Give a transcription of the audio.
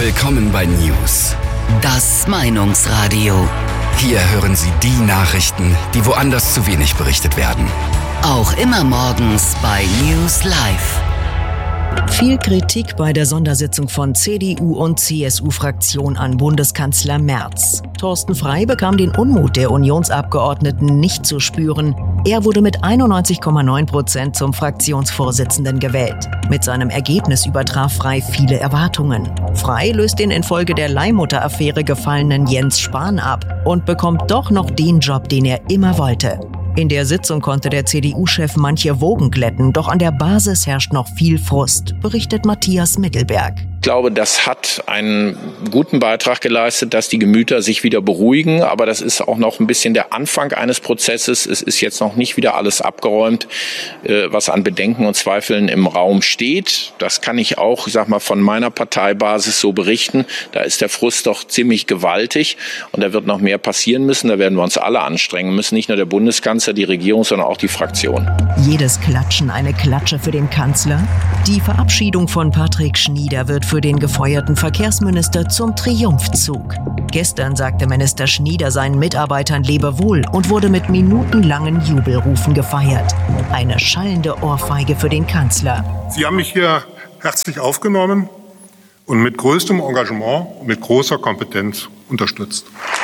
Willkommen bei News. Das Meinungsradio. Hier hören Sie die Nachrichten, die woanders zu wenig berichtet werden. Auch immer morgens bei News Live. Viel Kritik bei der Sondersitzung von CDU und CSU-Fraktion an Bundeskanzler Merz. Thorsten Frey bekam den Unmut der Unionsabgeordneten nicht zu spüren. Er wurde mit 91,9% zum Fraktionsvorsitzenden gewählt. Mit seinem Ergebnis übertraf Frey viele Erwartungen. Frey löst den infolge der Leihmutter-Affäre gefallenen Jens Spahn ab und bekommt doch noch den Job, den er immer wollte. In der Sitzung konnte der CDU-Chef manche Wogen glätten, doch an der Basis herrscht noch viel Frust, berichtet Matthias Mittelberg. Ich glaube, das hat einen guten Beitrag geleistet, dass die Gemüter sich wieder beruhigen. Aber das ist auch noch ein bisschen der Anfang eines Prozesses. Es ist jetzt noch nicht wieder alles abgeräumt, was an Bedenken und Zweifeln im Raum steht. Das kann ich auch, von meiner Parteibasis so berichten. Da ist der Frust doch ziemlich gewaltig. Und da wird noch mehr passieren müssen. Da werden wir uns alle anstrengen müssen. Nicht nur der Bundeskanzler, die Regierung, sondern auch die Fraktion. Jedes Klatschen eine Klatsche für den Kanzler. Die Verabschiedung von Patrick Schnieder wird für den gefeuerten Verkehrsminister zum Triumphzug. Gestern sagte Minister Schnieder seinen Mitarbeitern Lebewohl und wurde mit minutenlangen Jubelrufen gefeiert. Eine schallende Ohrfeige für den Kanzler. Sie haben mich hier herzlich aufgenommen und mit größtem Engagement und mit großer Kompetenz unterstützt.